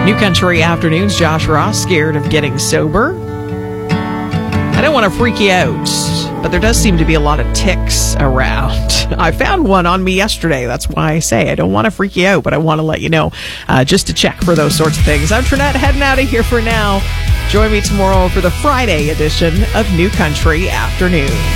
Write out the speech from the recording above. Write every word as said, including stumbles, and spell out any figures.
New Country Afternoons, Josh Ross, scared of getting sober. I don't want to freak you out, but there does seem to be a lot of ticks around. I found one on me yesterday. That's why I say I don't want to freak you out, but I want to let you know uh, just to check for those sorts of things. I'm Trinette, heading out of here for now. Join me tomorrow for the Friday edition of New Country Afternoon.